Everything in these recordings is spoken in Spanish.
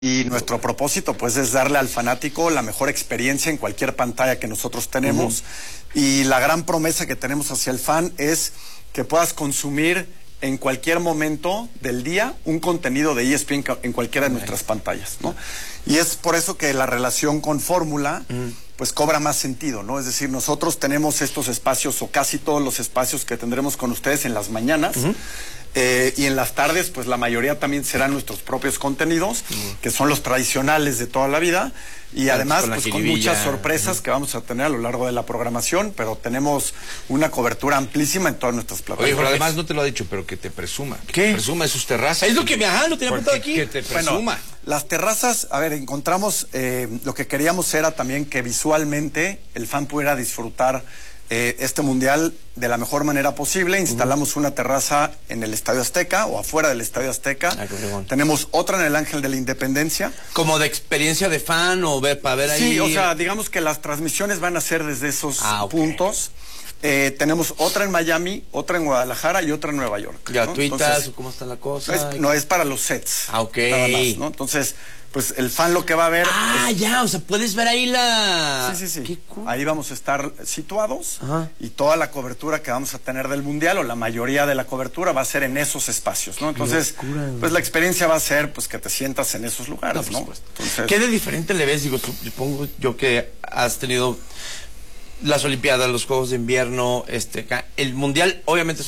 Y nuestro propósito, pues, es darle al fanático la mejor experiencia en cualquier pantalla que nosotros tenemos. Y la gran promesa que tenemos hacia el fan es que puedas consumir en cualquier momento del día un contenido de ESPN en cualquiera de nuestras pantallas, ¿no? Y es por eso que la relación con Fórmula, pues, cobra más sentido, ¿no? Es decir, nosotros tenemos estos espacios, o casi todos los espacios que tendremos con ustedes en las mañanas. Y en las tardes, pues la mayoría también serán nuestros propios contenidos, que son los tradicionales de toda la vida. Y además, pues con muchas sorpresas que vamos a tener a lo largo de la programación, pero tenemos una cobertura amplísima en todas nuestras plataformas. Oye, pero además no te lo ha dicho, pero que te presuma. ¿Qué? Te presuma de sus terrazas. Es lo que lo tenía apuntado aquí. Que te presuma. Bueno, las terrazas, a ver, encontramos, lo que queríamos era también que visualmente el fan pudiera disfrutar este mundial de la mejor manera posible. Instalamos una terraza en el Estadio Azteca o afuera del Estadio Azteca. Tenemos otra en el Ángel de la Independencia. ¿Como de experiencia de fan o para ver ahí? Sí, o sea, digamos que las transmisiones van a ser desde esos puntos. Tenemos otra en Miami, otra en Guadalajara y otra en Nueva York. ¿Gratuitas o cómo está la cosa? No, es para los sets. Ok. Nada más, ¿no? Entonces, pues el fan lo que va a ver... ya, o sea, puedes ver ahí la... Sí. Qué cool. Ahí vamos a estar situados. Y toda la cobertura que vamos a tener del Mundial, o la mayoría de la cobertura, va a ser en esos espacios, ¿no? Entonces, pues la experiencia va a ser, pues, que te sientas en esos lugares, ¿no? Entonces, ¿qué de diferente le ves? Digo, supongo yo que has tenido las Olimpiadas, los Juegos de Invierno, el Mundial, obviamente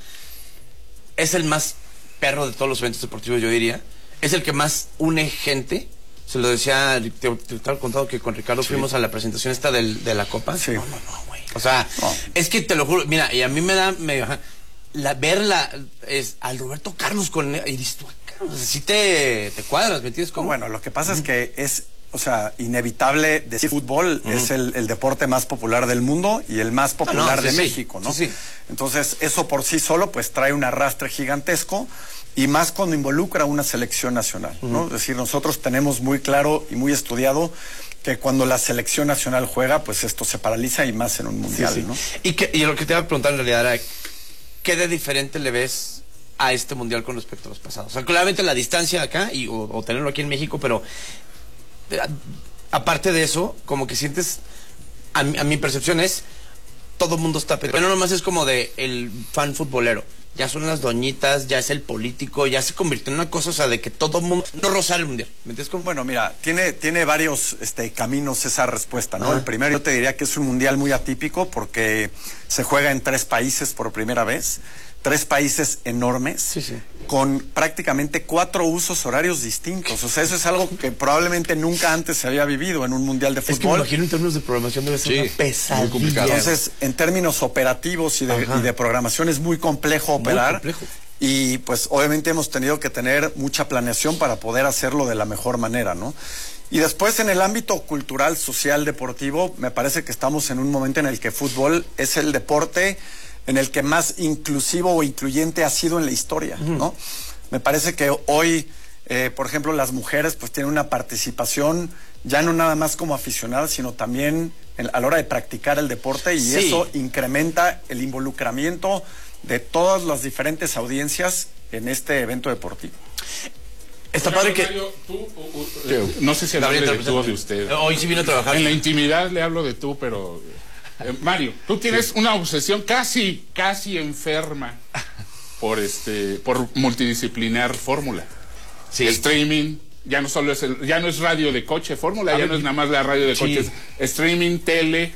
es el más perro de todos los eventos deportivos, yo diría. Es el que más une gente. Se lo decía, te he contado que con Ricardo fuimos a la presentación esta de la Copa. Sí. No, güey. O sea, es que te lo juro, mira, y a mí me da, verla, al Roberto Carlos y dices tú, o sea, sí te cuadras, ¿me entiendes? ¿Cómo? Bueno, lo que pasa es que es, o sea, inevitable decir fútbol es el deporte más popular del mundo y el más popular de México, ¿no? Sí. Entonces, eso por sí solo, pues, trae un arrastre gigantesco. Y más cuando involucra a una selección nacional, ¿no? Es decir, nosotros tenemos muy claro y muy estudiado que cuando la selección nacional juega, pues esto se paraliza, y más en un mundial, ¿no? Y lo que te iba a preguntar en realidad era, ¿qué de diferente le ves a este mundial con respecto a los pasados? O sea, claramente la distancia acá, o tenerlo aquí en México, pero aparte de eso, como que sientes, a mi percepción es, todo el mundo está... Pero no nomás es como de el fan futbolero. Ya son las doñitas, ya es el político, ya se convirtió en una cosa, o sea, de que todo el mundo no rozar el mundial. ¿Me entiendes cómo? Bueno, mira, tiene varios caminos esa respuesta, ¿no? El primero, yo te diría que es un mundial muy atípico porque se juega en 3 países por primera vez. 3 países enormes, con prácticamente 4 usos horarios distintos. O sea, eso es algo que probablemente nunca antes se había vivido en un mundial de fútbol. Es que me imagino en términos de programación debe ser una pesadilla. Muy complicado. Entonces, en términos operativos y de programación, es muy complejo operar. Muy complejo. Y pues obviamente hemos tenido que tener mucha planeación para poder hacerlo de la mejor manera, ¿no? Y después, en el ámbito cultural, social, deportivo, me parece que estamos en un momento en el que fútbol es el deporte en el que más inclusivo o incluyente ha sido en la historia, ¿no? Me parece que hoy, por ejemplo, las mujeres pues tienen una participación ya no nada más como aficionadas, sino también a la hora de practicar el deporte, y eso incrementa el involucramiento de todas las diferentes audiencias en este evento deportivo. Está padre que... Mario, no sé si hable de tú o de usted. Hoy sí vino a trabajar. En la intimidad le hablo de tú, pero... Mario, tú tienes una obsesión casi enferma por multidisciplinar Fórmula. Streaming, ya no es radio de coche, Fórmula, ya no es nada más la radio de coches, streaming, tele,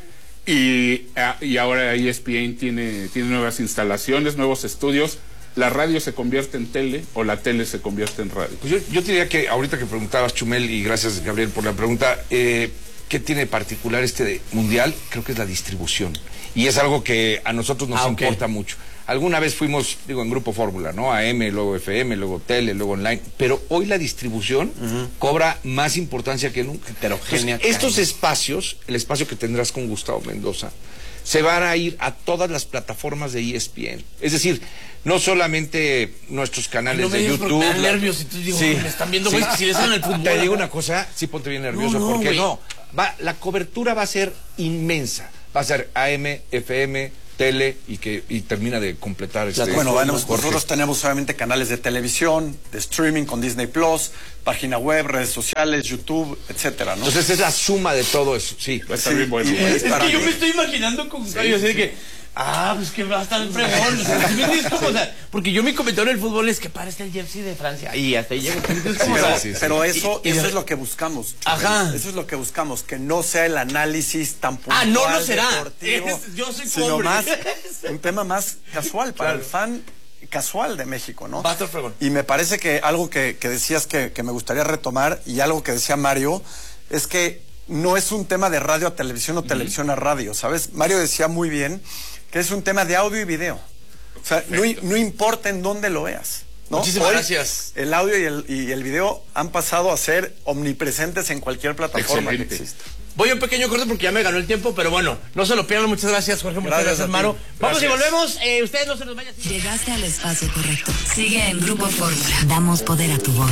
y ahora ESPN tiene nuevas instalaciones, nuevos estudios. ¿La radio se convierte en tele o la tele se convierte en radio? Pues yo te diría que ahorita que preguntabas, Chumel, y gracias, Gabriel, por la pregunta, ¿qué tiene de particular este mundial? Creo que es la distribución. Y es algo que a nosotros nos importa mucho. Alguna vez fuimos, en Grupo Fórmula, ¿no? AM, luego FM, luego tele, luego online. Pero hoy la distribución cobra más importancia que nunca. Pero genial. Estos espacios, el espacio que tendrás con Gustavo Mendoza, se van a ir a todas las plataformas de ESPN. Es decir, no solamente nuestros canales de YouTube. Me dan nervios y tú digo, me están viendo, güey, si les dan el fútbol. Te digo una cosa, sí ponte bien nervioso, porque la cobertura va a ser inmensa. Va a ser AM, FM, tele y termina de completar nosotros tenemos obviamente canales de televisión, de streaming con Disney Plus, página web, redes sociales, YouTube, etcétera, ¿no? Entonces es la suma de todo eso, sí. Está bien bueno. Es que yo me estoy imaginando con Cayo, así de que pues que va a estar el fregón. Porque yo mi comentario del fútbol es que para el Jersey de Francia. Y hasta ahí llega. Pero eso es lo que buscamos. Ajá. Eso es lo que buscamos, que no sea el análisis tan puntual. No lo será. Yo soy sino más un tema más casual para el fan casual de México, ¿no? Y me parece que algo que decías que me gustaría retomar y algo que decía Mario es que no es un tema de radio a televisión o televisión a radio, ¿sabes? Mario decía muy bien que es un tema de audio y video. O sea, no importa en dónde lo veas, ¿no? Muchísimas gracias. El audio y el video han pasado a ser omnipresentes en cualquier plataforma que exista. Voy a un pequeño corte porque ya me ganó el tiempo, pero bueno, no se lo pierdan. Muchas gracias, Jorge. Muchas gracias, Maro. Vamos y volvemos. Ustedes no se nos vayan. Llegaste al espacio correcto. Sigue en Grupo Fórmula. Damos poder a tu voz.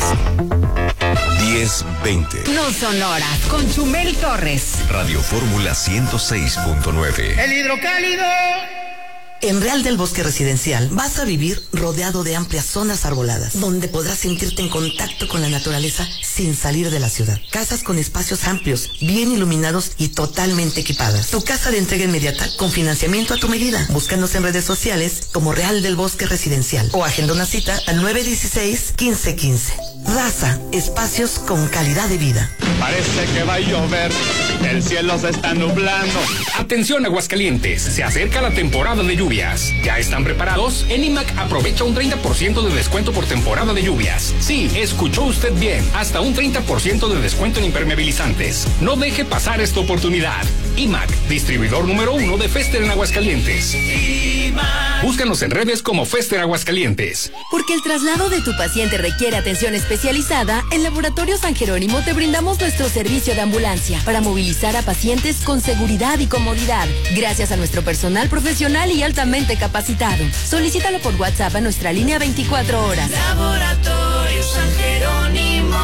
10:20. No son horas. Con Chumel Torres. Radio Fórmula 106.9. El hidrocálido. En Real del Bosque Residencial vas a vivir rodeado de amplias zonas arboladas, donde podrás sentirte en contacto con la naturaleza sin salir de la ciudad. Casas con espacios amplios, bien iluminados y totalmente equipadas. Tu casa de entrega inmediata con financiamiento a tu medida. Búscanos en redes sociales como Real del Bosque Residencial o agenda una cita al 916-1515. Raza, espacios con calidad de vida. Parece que va a llover, el cielo se está nublando. Atención Aguascalientes, se acerca la temporada de lluvias. ¿Ya están preparados? En IMAC aprovecha un 30% de descuento por temporada de lluvias. Sí, escuchó usted bien, hasta un 30% de descuento en impermeabilizantes. No deje pasar esta oportunidad. IMAC, distribuidor número 1 de Fester en Aguascalientes. IMAC. Búscanos en redes como Fester Aguascalientes. Porque el traslado de tu paciente requiere atención especializada, en Laboratorio San Jerónimo te brindamos nuestro servicio de ambulancia para movilizar a pacientes con seguridad y comodidad, gracias a nuestro personal profesional y altamente capacitado. Solicítalo por WhatsApp a nuestra línea 24 horas. Laboratorio San Jerónimo.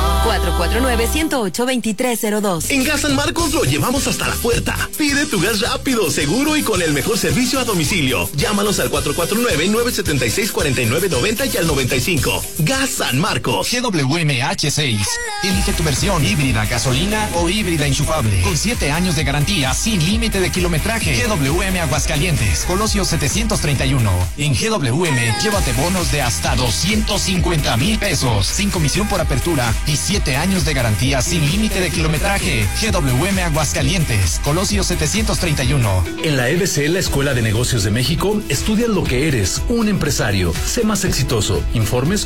449-108-2302. En Gas San Marcos lo llevamos hasta la puerta. Pide tu gas rápido, seguro y con el mejor servicio a domicilio. Llámanos al 449-976-4990 y al 95. Gas San Marcos. GWMH6. Elige tu versión híbrida, gasolina o híbrida enchufable. Con 7 años de garantía, sin límite de kilometraje. GWM Aguascalientes, Colosio 731. En GWM, llévate bonos de hasta 250,000 pesos. Sin comisión por apertura y 7 años de garantía sin límite de kilometraje. GWM Aguascalientes, Colosio 731. En la EBC, la Escuela de Negocios de México, estudia lo que eres, un empresario. Sé más exitoso. Informes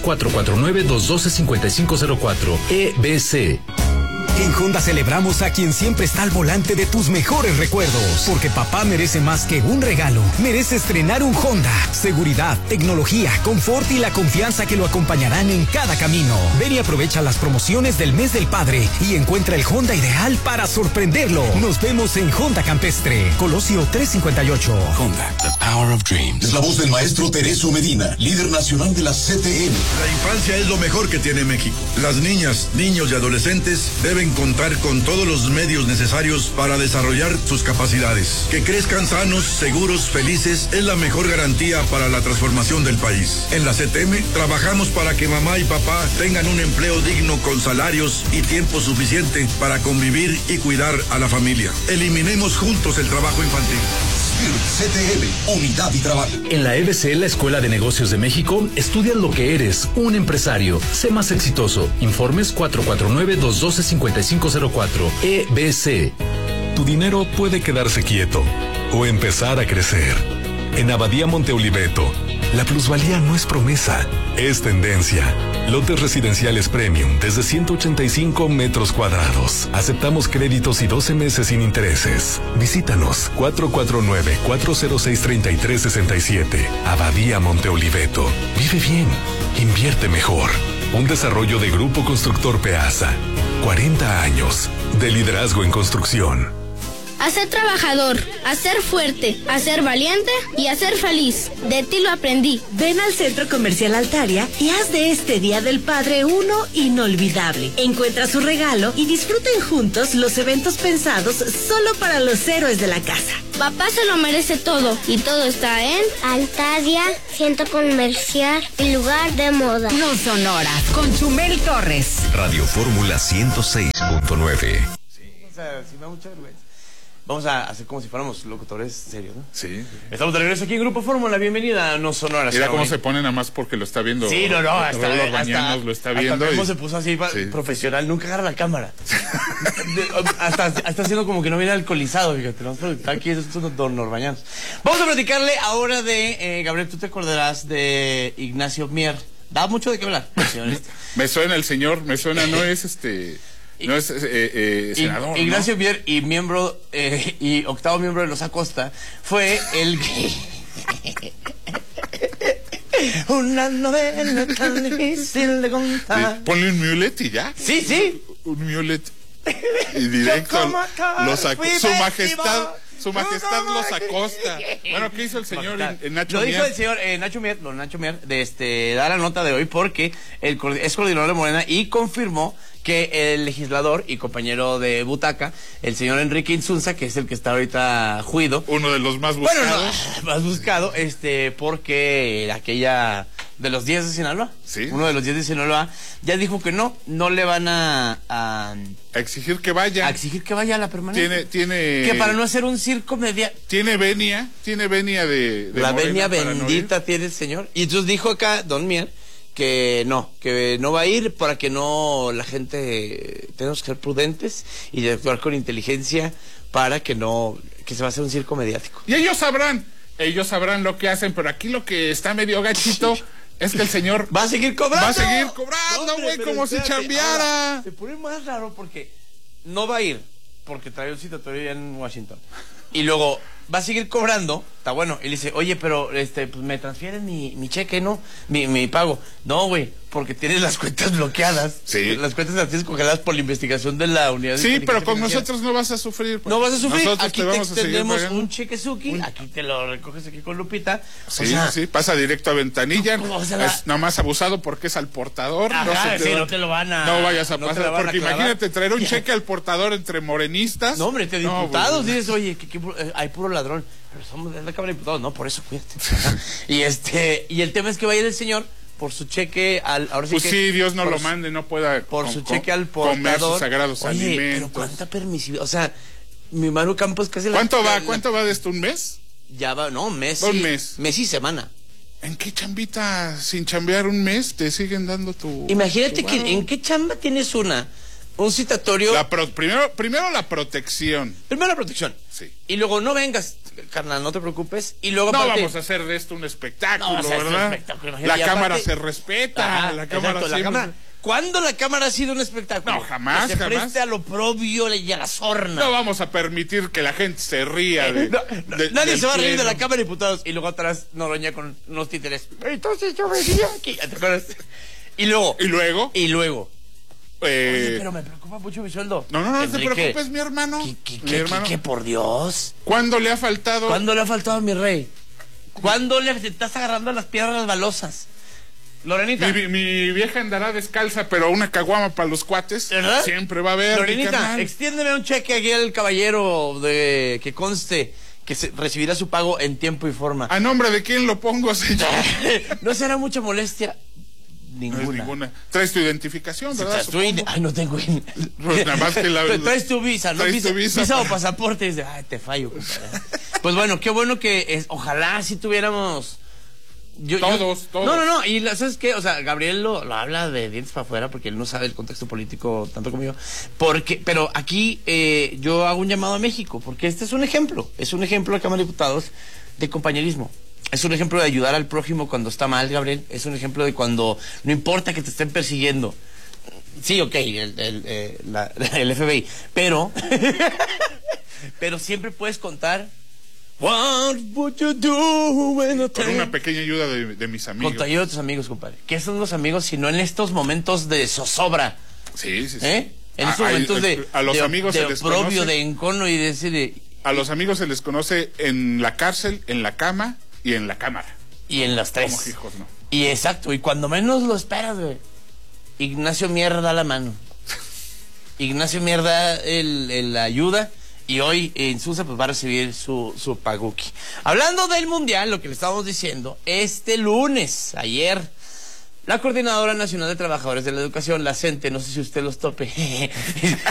449-212-5504. EBC. En Honda celebramos a quien siempre está al volante de tus mejores recuerdos. Porque papá merece más que un regalo. Merece estrenar un Honda. Seguridad, tecnología, confort y la confianza que lo acompañarán en cada camino. Ven y aprovecha las promociones del mes del padre y encuentra el Honda ideal para sorprenderlo. Nos vemos en Honda Campestre, Colosio 358. Honda, the power of dreams. Es la voz del maestro Teresio Medina, líder nacional de la CTM. La infancia es lo mejor que tiene México. Las niñas, niños y adolescentes deben contar con todos los medios necesarios para desarrollar sus capacidades. Que crezcan sanos, seguros, felices es la mejor garantía para la transformación del país. En la CTM trabajamos para que mamá y papá tengan un empleo digno con salarios y tiempo suficiente para convivir y cuidar a la familia. Eliminemos juntos el trabajo infantil. CTM, unidad y trabajo. En la EBC, la Escuela de Negocios de México, estudia lo que eres, un empresario. Sé más exitoso. Informes 449-212-5504. EBC. Tu dinero puede quedarse quieto o empezar a crecer. En Abadía Monte Oliveto, la plusvalía no es promesa, es tendencia. Lotes residenciales premium desde 185 metros cuadrados. Aceptamos créditos y 12 meses sin intereses. Visítanos 449-406-3367. Abadía Monte Oliveto. Vive bien, invierte mejor. Un desarrollo de Grupo Constructor Peasa. 40 años de liderazgo en construcción. a ser trabajador, a ser fuerte, a ser valiente y a ser feliz. De ti lo aprendí. Ven al Centro Comercial Altaria y haz de este Día del Padre uno inolvidable. Encuentra su regalo y disfruten juntos los eventos pensados solo para los héroes de la casa. Papá se lo merece todo y todo está en Altaria, Centro Comercial y lugar de moda. No Sonora, con Chumel Torres. Radio Fórmula 106.9. Sí, me da mucha vergüenza. Vamos a hacer como si fuéramos locutores serios, ¿no? Sí. Estamos de regreso aquí en Grupo Fórmula. Bienvenida a No Sonora. Mira cómo se pone nada más porque lo está viendo. Sí, no, hasta Bañanos lo está viendo. Hasta cómo se puso así profesional. Nunca agarra la cámara. hasta haciendo como que no viene alcoholizado, fíjate. ¿No? Está aquí, es don Norbañanos. Vamos a platicarle ahora de, Gabriel, tú te acordarás de Ignacio Mier. Da mucho de qué hablar. Me suena el señor, no es no es senador. Ignacio Mier y miembro y octavo miembro de los Acosta fue el que una novela tan difícil de contar. Ponle un mulet y ya. Sí. Un mulet y directo Su Majestad los Acosta. Bueno, ¿qué hizo el señor Nacho Mier? Lo dijo el señor Nacho Mier, da la nota de hoy porque es coordinador de Morena y confirmó que el legislador y compañero de butaca, el señor Enrique Insunza, que es el que está ahorita juido. Uno de los más buscados. Bueno, más buscado, porque aquella de los 10 de Sinaloa. Sí. Uno de los 10 de Sinaloa ya dijo que no le van a exigir que vaya. A exigir que vaya a la permanencia. Tiene que para no hacer un circo media. Tiene venia de la venia bendita tiene el señor. Y entonces dijo acá don Mier que no va a ir para que no la gente tenemos que ser prudentes y de actuar con inteligencia para que se va a hacer un circo mediático. Y ellos sabrán lo que hacen, pero aquí lo que está medio gachito es que el señor va a seguir cobrando, güey, como si chambeara. Ahora, se pone más raro porque no va a ir porque trae un citatorio en Washington y luego va a seguir cobrando, está bueno, y le dice, oye, pero pues me transfieren mi cheque, ¿no? Mi pago. No, güey, porque tienes las cuentas bloqueadas. Sí. Las cuentas las tienes congeladas por la investigación de la unidad. Sí, pero con nosotros no vas a sufrir. No vas a sufrir. Nosotros aquí te extendemos un chequezuki, aquí te lo recoges aquí con Lupita. Sí, pasa directo a ventanilla. Es nomás abusado porque es al portador. Ajá, no te lo van a... No vayas a pasar, porque imagínate traer un cheque al portador entre morenistas. No, hombre, diputados, dices, oye, que hay puro ladrón. Pero somos de la Cámara de Diputados, no, por eso cuídate. y el tema es que va a ir el señor por su cheque ahora sí pues sí, Dios no lo mande, no pueda por su cheque al portador comer sus sagrados alimentos. Pero cuánta permisividad, o sea, mi Manu Campos casi ¿Cuánto va de esto, un mes? Ya va, no, mes y semana. ¿En qué chambita sin chambear un mes te siguen dando tu... Imagínate que en qué chamba tienes un citatorio... Primero la protección. Primero la protección. Sí. Y luego no vengas, carnal, no te preocupes. Y luego no vamos a hacer de esto un espectáculo, ¿verdad? La cámara se respeta. La cámara ¿Cuándo la cámara ha sido un espectáculo? No, jamás, que se preste a lo propio y a la sorna. No vamos a permitir que la gente se ría nadie se va a reír de la Cámara de Diputados. Y luego atrás Noroña con unos títeres. Entonces yo venía aquí. ¿Te acuerdas? Y luego. Oye, pero me preocupa mucho mi sueldo. No te preocupes, mi hermano. ¿Qué, por Dios? ¿Cuándo le ha faltado? A mi rey? ¿Cuándo le estás agarrando las piedras balosas? Lorenita. Mi vieja andará descalza, pero una caguama para los cuates. ¿Verdad? Siempre va a haber. Lorenita, extiéndeme un cheque aquí al caballero que conste que recibirá su pago en tiempo y forma. ¿A nombre de quién lo pongo, señor? ¿No será mucha molestia? Ninguna. Traes tu identificación, ¿verdad? Ay, no tengo. Nada más que traes tu visa, ¿no? Visa o pasaporte. Y dices, ay, te fallo, compadre. Pues bueno, qué bueno que ojalá si tuviéramos. Todos. No. Y ¿sabes qué? O sea, Gabriel lo habla de dientes para afuera porque él no sabe el contexto político tanto como yo. Pero aquí yo hago un llamado a México porque este es un ejemplo. Es un ejemplo de la Cámara de Diputados de compañerismo. Es un ejemplo de ayudar al prójimo cuando está mal, Gabriel. Es un ejemplo de cuando no importa que te estén persiguiendo. Sí, ok, el FBI. Pero siempre puedes contar. What would you do con una pequeña ayuda de mis amigos. Con tu ayuda de tus amigos, compadre. ¿Qué son los amigos sino en estos momentos de zozobra? Sí. En estos momentos a los amigos de se les oprobio, conoce. de encono y de A los amigos se les conoce en la cárcel, en la cama y en la cámara. Y en las tres. Como hijos, ¿no? Y exacto, y cuando menos lo esperas, güey, Ignacio Mier da la mano. Ignacio Mier da la ayuda. Y hoy en Susa pues va a recibir su paguki. Hablando del mundial, lo que le estábamos diciendo, este lunes, ayer, la Coordinadora Nacional de Trabajadores de la Educación, la CENTE, no sé si usted los tope,